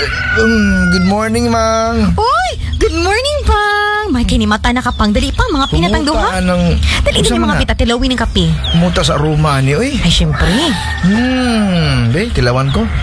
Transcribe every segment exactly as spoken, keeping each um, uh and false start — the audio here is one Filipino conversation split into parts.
Um, good morning, Mang. Uy! Good morning, Pang! May kinimata na kapang. Dali pa, mga pinatang duha. Ng... Dali din yung mga pita, tilawin ng kape. Pumunta sa Roma ni, uy. Ay, syempre. Hmm, be, tilawan ko.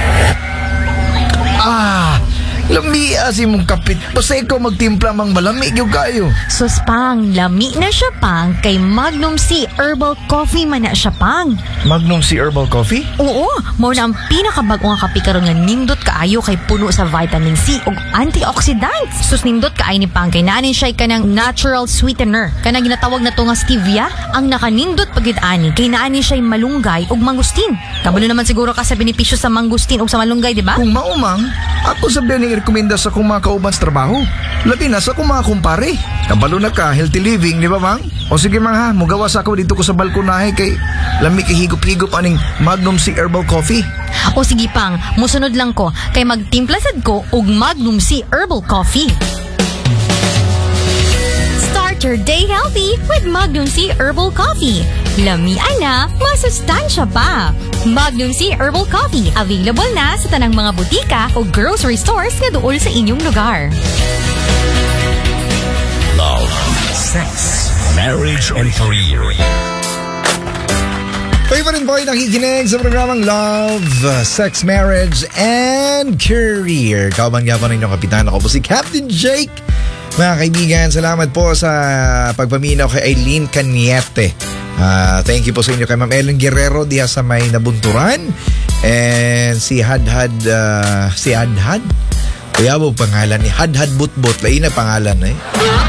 Ah, lami asi mong kapit. Basta ikaw magtimpla mang malami yung kayo. Sus, Pang, lami na siya, Pang. Kay Magnum C Herbal Coffee man na siya, Pang. Magnum C Herbal Coffee? Oo, mo na ang pinakabago nga kape karon nga nindot kaayo kay puno sa vitamin C ug antioxidants. Sus, nindot kaay ni Pang kay naanin siya kanang natural sweetener. Kanang ginatawag na to nga stevia, ang nakanindot pagid ani kay naanin siya malunggay ug mangustin. Kabalo naman siguro ka sa benepisyo sa mangustin ug sa malunggay, di ba? Kung maumang, ako sabihan ni rekomenda sa kung mga kauban sa trabaho. Labi na sa kung mga kumpare. Kabalo na ka, healthy living, di ba, Mang? O sige, Mang, ha, mugawas ako dito ko sa balkonahe kay lami kay higop-higop aning Magnum C Herbal Coffee. O sige, Pang, musunod lang ko kay magtimpla sad ko og Magnum C Herbal Coffee. Start your day healthy with Magnum C Herbal Coffee. Lamian na, masustansya pa. Magnum C Herbal Coffee, available na sa tanang mga butika o grocery stores na dool sa inyong lugar. Love, sex, marriage, and career. Kayo pa rin po ay nakikinig sa programang Love, Sex, Marriage, and Career. Kauban-gapan ninyong kapitan. Ako po si Captain Jake. Mga kaibigan, salamat po sa pagpaminaw kay Eileen Caniete. Uh, thank you po sa inyo kay Ma'am Ellen Guerrero diha sa may Nabunturan. And si Hadhad, uh, si Hadhad? Kuya mo pangalan ni Hadhad Butbut. Lain na pangalan eh.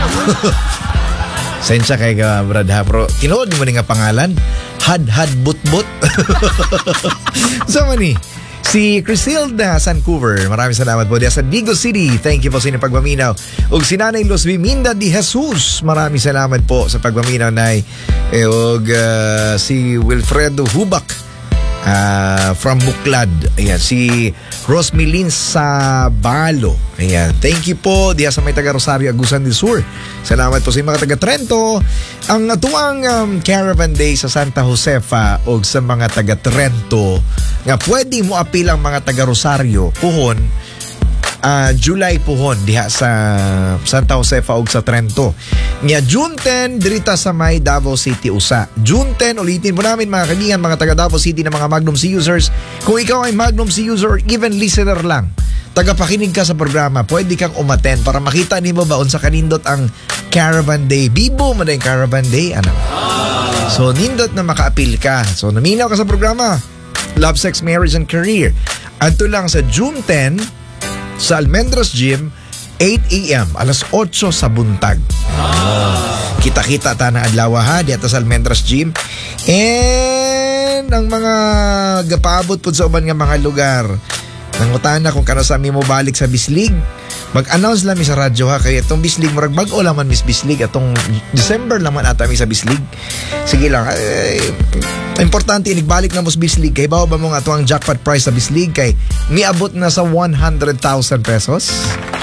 Sensya kay ka, Brad ha. Pero tinood mo nga pangalan. Hadhad Butbut. So mani. Si Crisilda Vancouver, maraming salamat po diya sa Digo City. Thank you po sa inyong pagmaminaw. Ug si Nanay Luz Biminda Di Jesus, maraming salamat po sa pagmaminaw, Nay. E, ug uh, si Wilfredo Hubak uh, from Buklad. Ayan, si Rosmelin Sabalo. Ayan, thank you po diya sa may taga Rosario, Agusan del Sur. Salamat po sa mga taga Trento. Ang natuang um, Caravan Day sa Santa Josefa o sa mga taga Trento nga pwede mo apil ang mga taga Rosario puhon uh, July puhon diha sa Santa Josefa o sa Trento. Nga June tenth dirita sa may Davao City usa. June tenth ulitin po namin mga kaibigan, mga taga Davao City na mga Magnum C users. Kung ikaw ay Magnum C user or even listener lang, tagapakinig ka sa programa, pwede kang umaten para makita nimo ba unsa kanindot ang Caravan Day. Bibo mo na yung Caravan Day, ano? So, nindot na maka-appeal ka. So, naminaw ka sa programa, Love, Sex, Marriage, and Career. Adto lang sa June tenth sa Almendras Gym, eight a.m. alas otso sa buntag. Kita-kita ta na adlaw ha diya sa Almendras Gym. And ang mga gapaabot po sa uban nga mga lugar, nangutana kung kano sa mi mo balik sa Bislig, mag-announce lang mi sa radyo ha, kaya itong Bislig murag bag-o laman Miss Bislig atong December laman ata mi sa Bislig. Sige lang, ay, importante inigbalik na mo sa Bislig kay bawa ba mo nga ito ang jackpot prize sa Bislig kay miabot na sa one hundred thousand pesos.